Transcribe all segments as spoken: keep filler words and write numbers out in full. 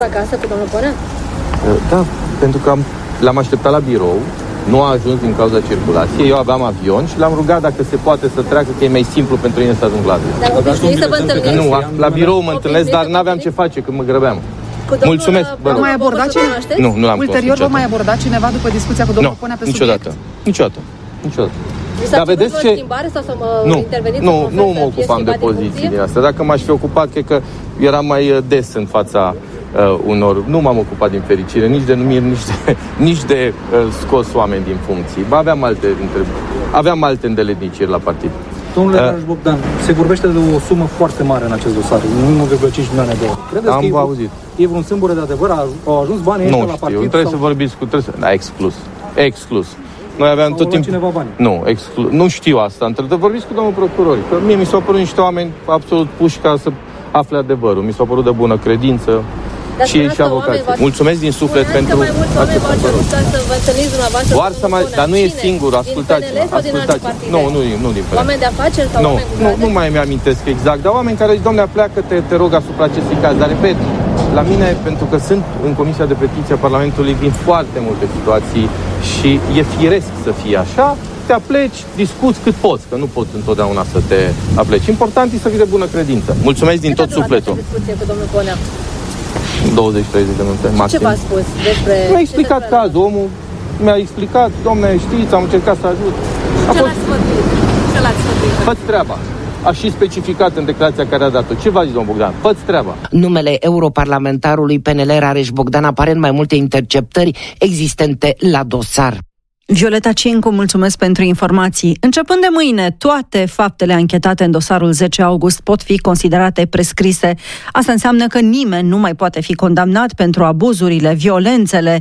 acasă cu domnul Ponea? Da, pentru că am, l-am așteptat la birou, nu a ajuns din cauza circulației, eu aveam avion și l-am rugat dacă se poate să treacă, că e mai simplu pentru mine să ajung la avion. Dar obișnuiți să vă întâlniți? Nu, la birou mă întâlnesc, dar n-aveam ce face când mă grăbeam. Mulțumesc, vă rog. Mai abordat cineva? Nu, nu l-am Ulterior vă mai abordat cineva după discuția cu domnul Ponea pe subiect? niciodată, niciodată, niciodată. Dar vedeți ce... schimbare sau să mă nu, interveniți? Nu, nu mă ocupam de poziții din astea. Dacă m-aș fi ocupat, cred că eram mai des în fața uh, unor... Nu m-am ocupat din fericire, nici de numiri, nici de, nici de uh, scos oameni din funcții. Ba, aveam alte, aveam alte îndeletniciri la partid. Domnule uh, Rareș Bogdan, se vorbește de o sumă foarte mare în acest dosar, unu virgulă cinci milioane de euro. Credeți am că auzit. E vreun sâmbure de adevăr? Au ajuns banii ăștia la partid? Nu știu, trebuie sau... să vorbiți cu... Trebuie să... Da, exclus. Exclus. Noi aveam tot timpul... Nu, exclu... nu știu asta. Între... Vorbiți cu domnul procuror. Că mie mi s-au părut niște oameni absolut puși ca să afle adevărul. Mi s-au părut de bună credință. Dar și ei și avocații. Mulțumesc din suflet pentru acest părut. Doar să mai... Dar nu e singur, ascultați-mă. Ascultați. Nu, nu, nu din P N L. Oameni de afaceri sau oameni cu Nu, nu mai mi-amintesc exact, dar oameni care zic, domnule, pleacă-te, te rog asupra acestui caz. Dar repet, la mine, pentru că sunt în Comisia de Petiție a Parlamentului din foarte multe situații și e firesc să fie așa, te apleci, discuți cât poți, că nu poți întotdeauna să te apleci. Important e să fii de bună credință. Mulțumesc din tot sufletul. Discuție cu domnul Ponea? douăzeci treizeci de minute maxim. Ce v-a spus despre... Mi-a explicat cazul, omul mi-a explicat, domne, știți, am încercat să ajut. A ce fost... l-ați sfătuit? Ce l-ați sfătuit? Fă-ți treaba. A și specificat în declarația care a dat-o. Ce v-a zis, domnul Bogdan? Fă-ți treaba. Numele europarlamentarului P N L Rareș Bogdan apare în mai multe interceptări existente la dosar. Violeta Cincu, mulțumesc pentru informații. Începând de mâine, toate faptele anchetate în dosarul zece august pot fi considerate prescrise. Asta înseamnă că nimeni nu mai poate fi condamnat pentru abuzurile, violențele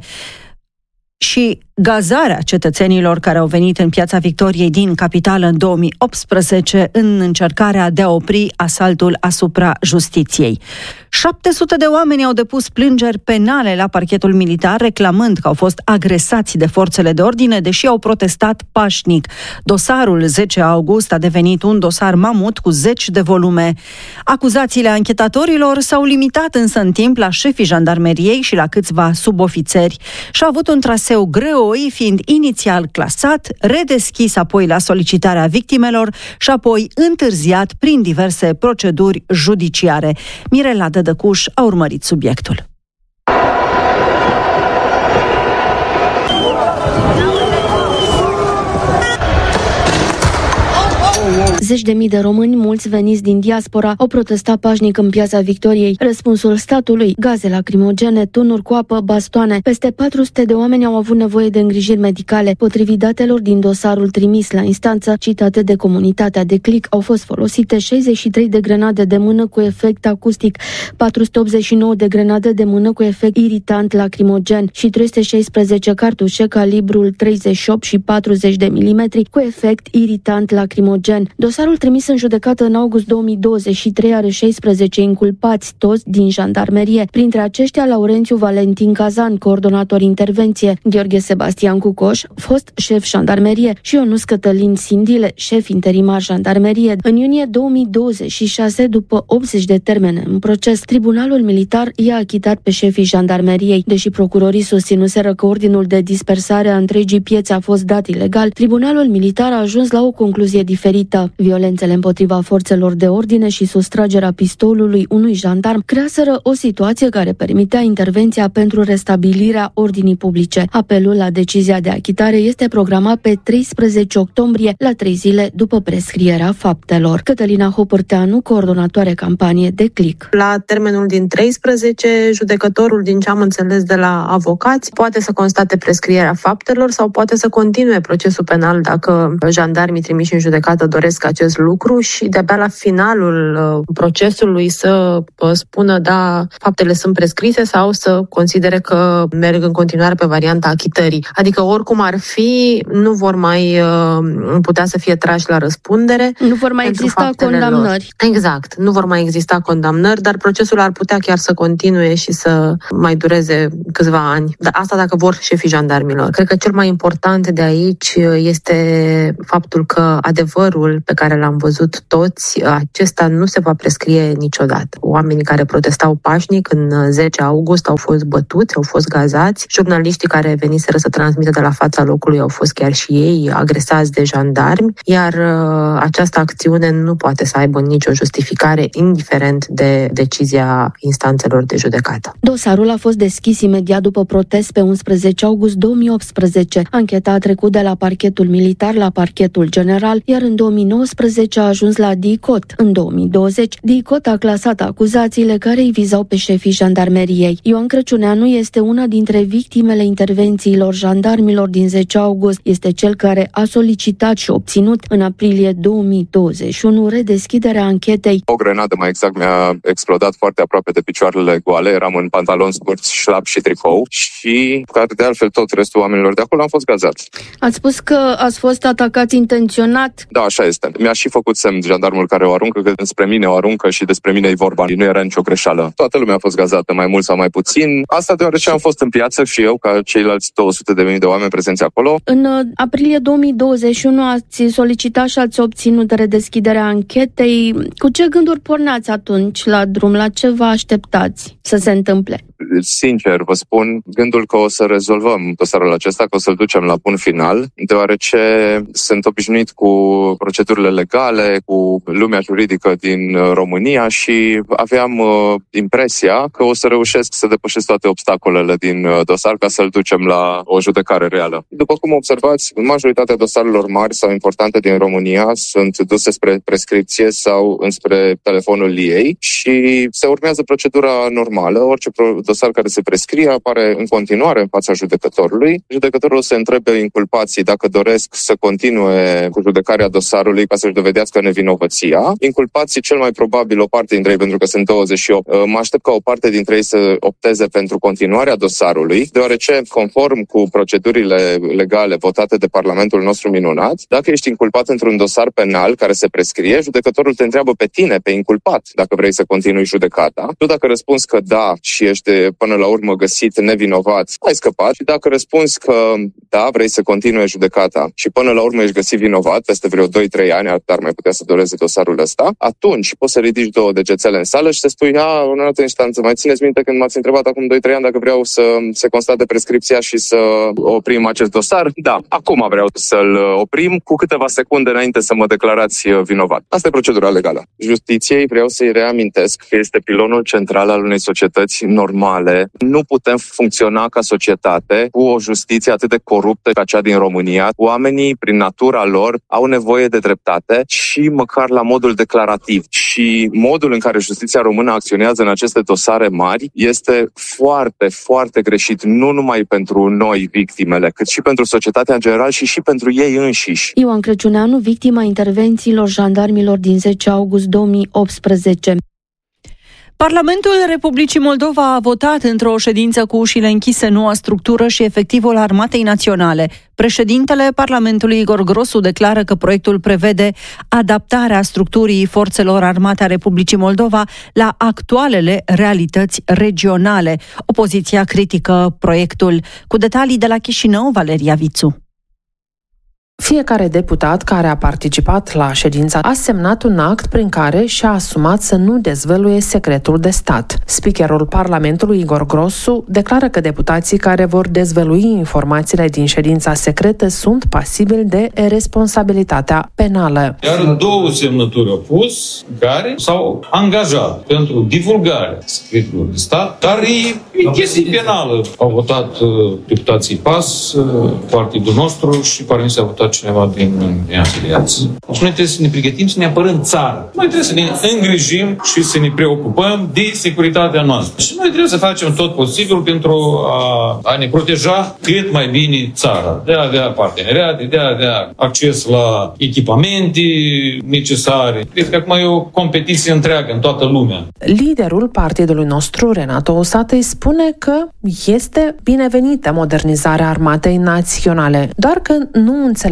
și gazarea cetățenilor care au venit în Piața Victoriei din capitală în două mii optsprezece în încercarea de a opri asaltul asupra justiției. șapte sute de oameni au depus plângeri penale la parchetul militar reclamând că au fost agresați de forțele de ordine, deși au protestat pașnic. Dosarul zece august a devenit un dosar mamut cu zeci de volume. Acuzațiile anchetatorilor s-au limitat însă în timp la șefii jandarmeriei și la câțiva subofițeri și au avut un traseu greu, fiind inițial clasat, redeschis apoi la solicitarea victimelor și apoi întârziat prin diverse proceduri judiciare. Mirela Dădăcuș a urmărit subiectul. Zeci de mii de români, mulți veniți din diaspora, au protestat pașnic în Piața Victoriei. Răspunsul statului: gaze lacrimogene, tunuri cu apă, bastoane. Peste patru sute de oameni au avut nevoie de îngrijiri medicale. Potrivit datelor din dosarul trimis la instanță, citate de comunitatea de Click, au fost folosite șaizeci și trei de grenade de mână cu efect acustic, patru sute optzeci și nouă de grenade de mână cu efect iritant lacrimogen și trei sute șaisprezece cartușe calibrul treizeci și opt și patruzeci de milimetri cu efect iritant lacrimogen. Dosarul trimis în judecată în august două mii douăzeci și trei are șaisprezece inculpați, toți din jandarmerie. Printre aceștia, Laurențiu Valentin Cazan, coordonator intervenție, Gheorghe Sebastian Cucoș, fost șef jandarmerie, și Ionuț Cătălin Sindile, șef interimar jandarmerie. În iunie două mii douăzeci și șase, după optzeci de termene în proces, Tribunalul Militar i-a achitat pe șefii jandarmeriei. Deși procurorii susținuseră că ordinul de dispersare a întregii piețe a fost dat ilegal, Tribunalul Militar a ajuns la o concluzie diferită. Violențele împotriva forțelor de ordine și sustragerea pistolului unui jandarm creaseră o situație care permitea intervenția pentru restabilirea ordinii publice. Apelul la decizia de achitare este programat pe treisprezece octombrie, la trei zile după prescrierea faptelor. Cătălina Hopărteanu, coordonatoare campanie de Click. La termenul din treisprezece, judecătorul, din ce am înțeles de la avocați, poate să constate prescrierea faptelor sau poate să continue procesul penal dacă jandarmii trimiși în judecată doresc acest lucru și de-abia la finalul procesului să spună da, faptele sunt prescrise sau să considere că merg în continuare pe varianta achitării. Adică oricum ar fi, nu vor mai putea să fie trași la răspundere. Nu vor mai exista condamnări. Lor. Exact, nu vor mai exista condamnări, dar procesul ar putea chiar să continue și să mai dureze câțiva ani. Dar asta dacă vor șefii jandarmilor. Cred că cel mai important de aici este faptul că adevărul pe care l-am văzut toți, acesta nu se va prescrie niciodată. Oamenii care protestau pașnic în zece august au fost bătuți, au fost gazați. Jurnaliștii care veniseră să transmită de la fața locului au fost chiar și ei agresați de jandarmi, iar această acțiune nu poate să aibă nicio justificare, indiferent de decizia instanțelor de judecată. Dosarul a fost deschis imediat după protest pe unsprezece august două mii optsprezece. Ancheta a trecut de la parchetul militar la parchetul general, iar în două mii nouăsprezece a ajuns la D I C O T. În două mii douăzeci, D I C O T a clasat acuzațiile care îi vizau pe șefii jandarmeriei. Ioan Crăciuneanu este una dintre victimele intervențiilor jandarmilor din zece august. Este cel care a solicitat și obținut în aprilie două mii douăzeci și unu redeschiderea anchetei. O grenadă, mai exact, mi-a explodat foarte aproape de picioarele goale. Eram în pantaloni scurți, șlap și tricou și, care de altfel tot restul oamenilor de acolo, am fost gazați. Ați spus că ați fost atacați intenționat? Da, așa este. Mi-a și făcut semn jandarmul care o aruncă, că despre mine o aruncă și despre mine e vorba. Nu era nicio greșeală. Toată lumea a fost gazată, mai mult sau mai puțin. Asta deoarece am fost în piață și eu, ca ceilalți două sute de mii de oameni prezenți acolo. În aprilie două mii douăzeci și unu ați solicitat și ați obținut redeschiderea anchetei. Cu ce gânduri porneați atunci la drum? La ce vă așteptați să se întâmple? Sincer, vă spun, gândul că o să rezolvăm dosarul acesta, că o să-l ducem la bun final, deoarece sunt obișnuit cu procedurile legale, cu lumea juridică din România și aveam uh, impresia că o să reușesc să depășesc toate obstacolele din uh, dosar ca să-l ducem la o judecare reală. După cum observați, majoritatea dosarelor mari sau importante din România sunt duse spre prescripție sau înspre telefonul ei și se urmează procedura normală. Orice dosar care se prescrie apare în continuare în fața judecătorului. Judecătorul o să întrebe inculpații dacă doresc să continue cu judecarea dosarului ca să-și dovedească nevinovăția. Inculpații, cel mai probabil o parte dintre ei, pentru că sunt douăzeci și opt, mă aștept ca o parte dintre ei să opteze pentru continuarea dosarului, deoarece, conform cu procedurile legale votate de Parlamentul nostru minunat, dacă ești inculpat într-un dosar penal care se prescrie, judecătorul te întreabă pe tine, pe inculpat, dacă vrei să continui judecata. Tu dacă răspunzi că da și ești până la urmă găsit nevinovat, ai scăpat, și dacă răspunzi că da, vrei să continue judecata și până la urmă ești găsit vinovat peste vreo doi trei ani, ar mai putea să doreze dosarul ăsta, atunci poți să ridici două degețele în sală și să spui, a, în altă instanță, mai țineți minte când m-ați întrebat acum doi trei ani dacă vreau să se constate prescripția și să oprim acest dosar? Da, acum vreau să-l oprim, cu câteva secunde înainte să mă declarați vinovat. Asta e procedura legală. Justiției vreau să-i reamintesc că este pilonul central al unei societăți normale. Nu putem funcționa ca societate cu o justiție atât de coruptă ca cea din România. Oamenii, prin natura lor, au nevoie de dreptate și măcar la modul declarativ. Și modul în care justiția română acționează în aceste dosare mari este foarte, foarte greșit, nu numai pentru noi, victimele, cât și pentru societatea în general și și pentru ei înșiși. Ioan Crăciuneanu, victima intervențiilor jandarmilor din zece august două mii optsprezece. Parlamentul Republicii Moldova a votat într-o ședință cu ușile închise noua structură și efectivul Armatei Naționale. Președintele Parlamentului Igor Grosu declară că proiectul prevede adaptarea structurii forțelor armate a Republicii Moldova la actualele realități regionale. Opoziția critică proiectul. Cu detalii de la Chișinău, Valeria Vițu. Fiecare deputat care a participat la ședință a semnat un act prin care și-a asumat să nu dezvăluie secretul de stat. Speakerul Parlamentului, Igor Grosu, declară că deputații care vor dezvălui informațiile din ședința secretă sunt pasibili de responsabilitatea penală. Iar două semnături au pus care s-au angajat pentru divulgarea secretului de stat, dar e, e chestie penală. Au votat uh, deputații P A S, uh, partidul nostru și parmi a votat cineva din, din afiliați. Deci noi trebuie să ne pregătim să ne apărăm țara. Noi trebuie să ne îngrijim și să ne preocupăm de securitatea noastră. Și noi trebuie să facem tot posibil pentru a, a ne proteja cât mai bine țara. De a avea parteneriate, de a avea acces la echipamente necesare. Cred că acum e o competiție întreagă în toată lumea. Liderul partidului nostru, Renato Usată, îi spune că este binevenită modernizarea Armatei Naționale, doar că nu înțelege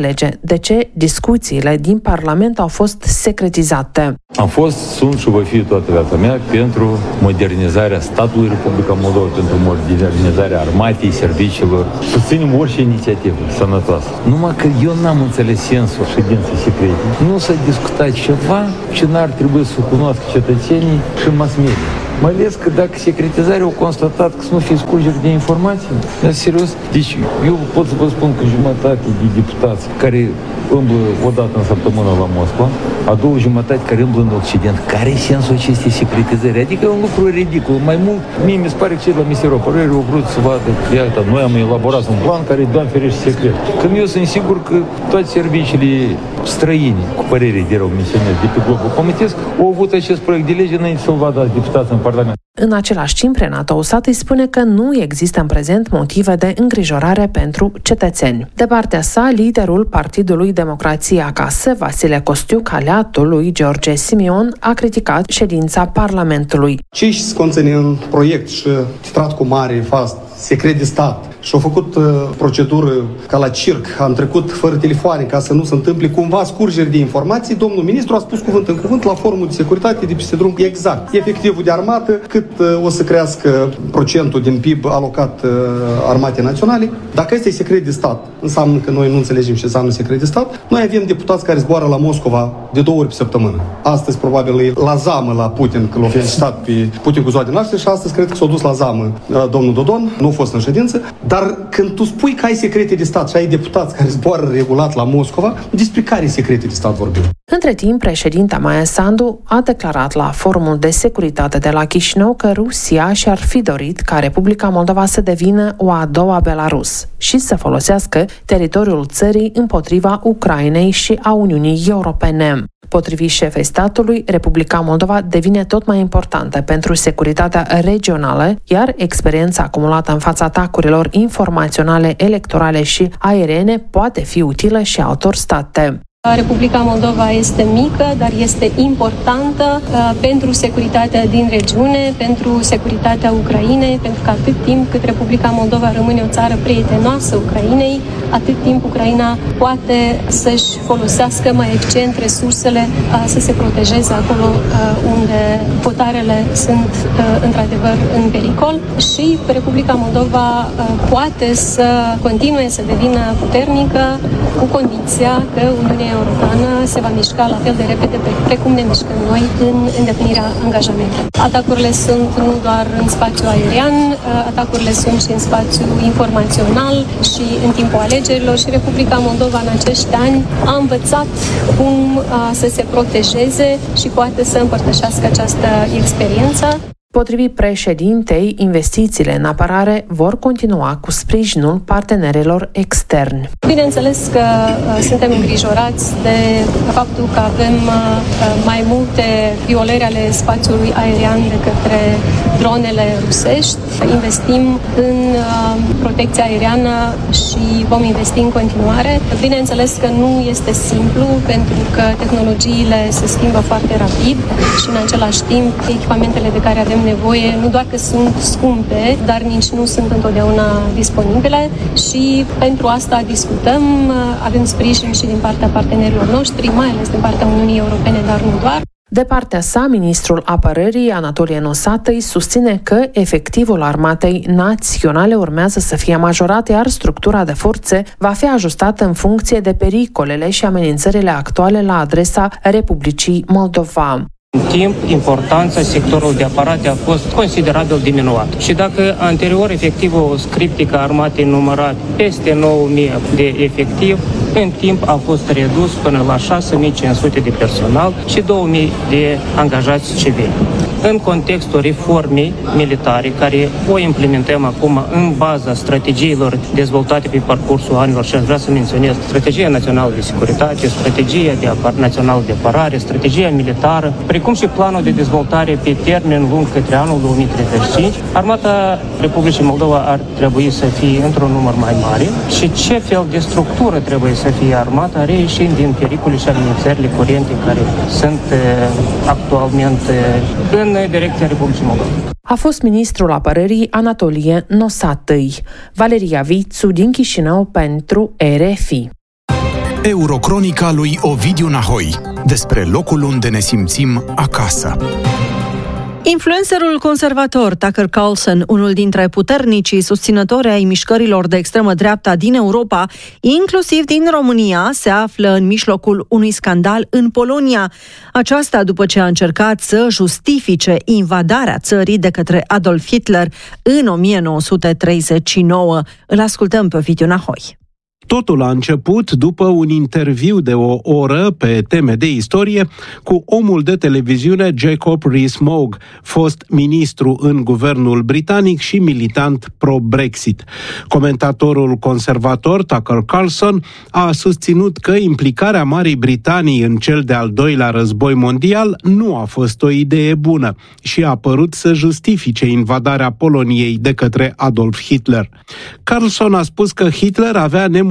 înțelege de ce discuțiile din Parlament au fost secretizate. Am fost, sunt și voi fi toată viața mea pentru modernizarea statului Republica Moldova, pentru modernizarea armatei, serviciilor. Susținem orice inițiativă sănătoasă. Numai că eu n-am înțeles sensul ședinței secrete. Nu s-a discutat ceva ce n-ar trebui să cunoască cetățenii și mass media. Mai ales că dacă secretizarea au constatat că să nu fie scurgeri de informații, dar serios, deci eu pot să vă spun că jumătate de deputați care umblă o dată în săptămână la Moscova, a doua jumătate care umblă în Occident. Care e sensul acestei secretizări? Adică e un lucru ridicol. Mai mult, mie mi se pare că cei la Ministerul Apărării au vrut să vadă, iată, noi am elaborat un plan care e, Doamne ferește, secret. Când eu sunt sigur că toate serviciile străine, cu părere de rău menționez, de pe globul pământesc, au avut acest proiect de lege înainte să-l vadă deputați în Parlament. În același timp, Renato Usat îi spune că nu există în prezent motive de îngrijorare pentru cetățeni. De partea sa, liderul Partidului Democrație Acasă, Vasile Costiuc, aliatul lui George Simion, a criticat ședința Parlamentului. Cei ce se conține în proiect și titrat cu mare, fast, secret de stat, și au făcut uh, procedură ca la circ, am trecut fără telefoane ca să nu se întâmple cumva scurgeri de informații, domnul ministru a spus cuvânt în cuvânt la forumul de securitate de peste drum exact efectivul de armată, cât uh, o să crească procentul din P I B alocat uh, armatei naționale. Dacă este secret de stat, înseamnă că noi nu înțelegem ce înseamnă secret de stat. Noi avem deputați care zboară la Moscova de două ori pe săptămână. Astăzi probabil e la zamă la Putin, că l-a felicitat pe Putin cu ziua de naștere, și astăzi cred că s-a dus la zamă uh, domnul Dodon, nu a fost în ședință, dar când tu spui că ai secrete de stat și ai deputați care zboară regulat la Moscova, despre care secrete de stat vorbim? Între timp, președinta Maia Sandu a declarat la Forumul de Securitate de la Chișinău că Rusia și-ar fi dorit ca Republica Moldova să devină o a doua Belarus și să folosească teritoriul țării împotriva Ucrainei și a Uniunii Europene. Potrivit șefei statului, Republica Moldova devine tot mai importantă pentru securitatea regională, iar experiența acumulată în fața atacurilor informaționale, electorale și aeriene poate fi utilă și altor state. Republica Moldova este mică, dar este importantă uh, pentru securitatea din regiune, pentru securitatea Ucrainei, pentru că atât timp cât Republica Moldova rămâne o țară prietenoasă Ucrainei, atât timp Ucraina poate să-și folosească mai eficient resursele, uh, să se protejeze acolo uh, unde potarele sunt uh, într-adevăr în pericol, și Republica Moldova uh, poate să continue să devină puternică cu condiția că Uniunea Europeană se va mișca la fel de repede precum ne mișcăm noi în îndeplinirea angajamentelor. Atacurile sunt nu doar în spațiu aerian, atacurile sunt și în spațiu informațional și în timpul alegerilor, și Republica Moldova în acești ani a învățat cum să se protejeze și poate să împărtășească această experiență. Potrivit președintei, investițiile în apărare vor continua cu sprijinul partenerilor externi. Bineînțeles că uh, suntem îngrijorați de faptul că avem uh, mai multe violări ale spațiului aerian de către dronele rusești. Investim în uh, protecția aeriană și vom investi în continuare. Bineînțeles că nu este simplu, pentru că tehnologiile se schimbă foarte rapid și în același timp echipamentele de care avem nevoie nu doar că sunt scumpe, dar nici nu sunt întotdeauna disponibile, și pentru asta discutăm, avem sprijin și din partea partenerilor noștri, mai ales din partea Uniunii Europene, dar nu doar. De partea sa, ministrul apărării, Anatolie Nosatăi, susține că efectivul armatei naționale urmează să fie majorat, iar structura de forțe va fi ajustată în funcție de pericolele și amenințările actuale la adresa Republicii Moldova. În timp, importanța sectorului de apărare a fost considerabil diminuată. Și dacă anterior efectivul scriptic a armatei numărat peste nouă mii de efectiv, în timp a fost redus până la șase mii cinci sute de personal și două mii de angajați civili. În contextul reformei militare, care o implementăm acum în baza strategiilor dezvoltate pe parcursul anilor, și aș vrea să menționez strategia națională de securitate, strategia de apar- națională de apărare, strategia militară, precum și planul de dezvoltare pe termen lung către anul două mii treizeci și cinci, Armata Republicii Moldova ar trebui să fie într-un număr mai mare și ce fel de structură trebuie să fie armata, reieșind din pericole și amenințările curente care sunt actualmente în direcția Republicii Moldova. A fost ministrul apărării Anatolie Nosatăi. Valeria Vițu din Chișinău pentru R F I. Eurocronica lui Ovidiu Nahoi, despre locul unde ne simțim acasă. Influencerul conservator Tucker Carlson, unul dintre puternicii susținători ai mișcărilor de extremă dreapta din Europa, inclusiv din România, se află în mijlocul unui scandal în Polonia. Aceasta după ce a încercat să justifice invadarea țării de către Adolf Hitler în o mie nouă sute treizeci și nouă. Îl ascultăm pe Ovidiu Nahoi. Totul a început după un interviu de o oră pe teme de istorie cu omul de televiziune Jacob Rees-Mogg, fost ministru în guvernul britanic și militant pro-Brexit. Comentatorul conservator Tucker Carlson a susținut că implicarea Marii Britanii în cel de-al doilea război mondial nu a fost o idee bună și a părut să justifice invadarea Poloniei de către Adolf Hitler. Carlson a spus că Hitler avea nemulțumiri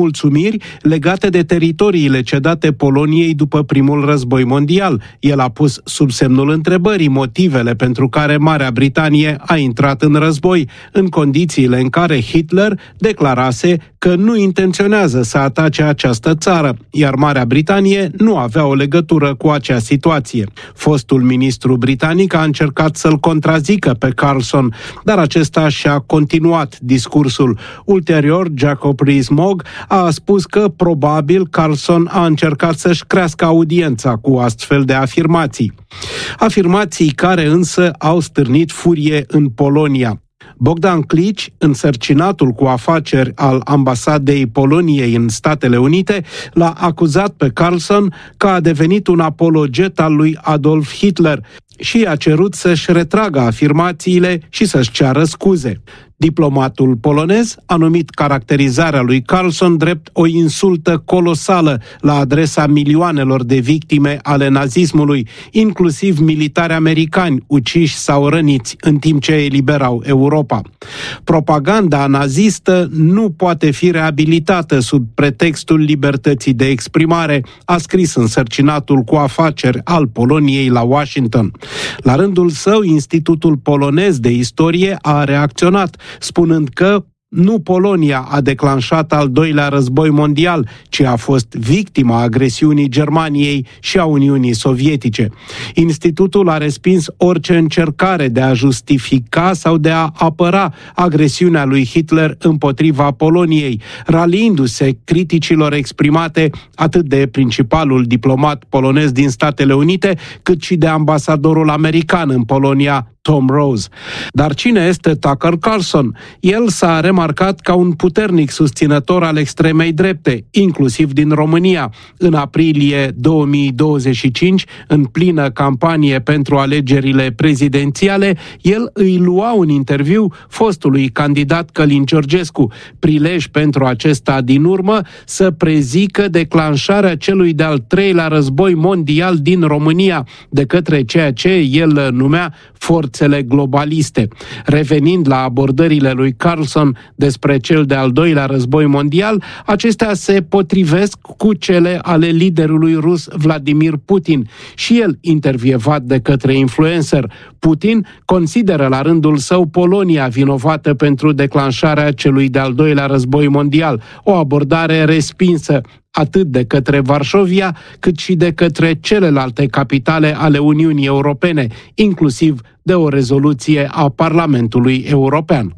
legate de teritoriile cedate Poloniei după primul război mondial. El a pus sub semnul întrebării motivele pentru care Marea Britanie a intrat în război, în condițiile în care Hitler declarase că nu intenționează să atace această țară, iar Marea Britanie nu avea o legătură cu acea situație. Fostul ministru britanic a încercat să-l contrazică pe Carlson, dar acesta și-a continuat discursul. Ulterior, Jacob Rees-Mogg a spus că probabil Carlson a încercat să-și crească audiența cu astfel de afirmații. Afirmații care însă au stârnit furie în Polonia. Bogdan Klic, însărcinatul cu afaceri al ambasadei Poloniei în Statele Unite, l-a acuzat pe Carlson că a devenit un apologet al lui Adolf Hitler și a cerut să-și retragă afirmațiile și să-și ceară scuze. Diplomatul polonez a numit caracterizarea lui Carlson drept o insultă colosală la adresa milioanelor de victime ale nazismului, inclusiv militari americani uciși sau răniți în timp ce eliberau Europa. Propaganda nazistă nu poate fi reabilitată sub pretextul libertății de exprimare, a scris însărcinatul cu afaceri al Poloniei la Washington. La rândul său, Institutul Polonez de Istorie a reacționat, spunând că nu Polonia a declanșat al doilea război mondial, ci a fost victima agresiunii Germaniei și a Uniunii Sovietice. Institutul a respins orice încercare de a justifica sau de a apăra agresiunea lui Hitler împotriva Poloniei, raliindu-se criticilor exprimate atât de principalul diplomat polonez din Statele Unite, cât și de ambasadorul american în Polonia, Tom Rose. Dar cine este Tucker Carlson? El s-a remarcat ca un puternic susținător al extremei drepte, inclusiv din România. În aprilie două mii douăzeci și cinci, în plină campanie pentru alegerile prezidențiale, el îi lua un interviu fostului candidat Călin Georgescu, prilej pentru acesta din urmă să prezică declanșarea celui de-al treilea război mondial din România de către ceea ce el numea forțele globaliste. Revenind la abordările lui Carlson despre cel de-al doilea război mondial, acestea se potrivesc cu cele ale liderului rus Vladimir Putin, și el intervievat de către influencer. Putin consideră la rândul său Polonia vinovată pentru declanșarea celui de-al doilea război mondial, o abordare respinsă atât de către Varșovia, cât și de către celelalte capitale ale Uniunii Europene, inclusiv de o rezoluție a Parlamentului European.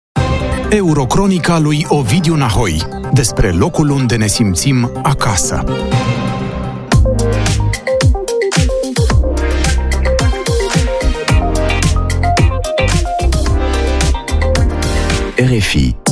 Eurocronica lui Ovidiu Nahoi, despre locul unde ne simțim acasă. R F I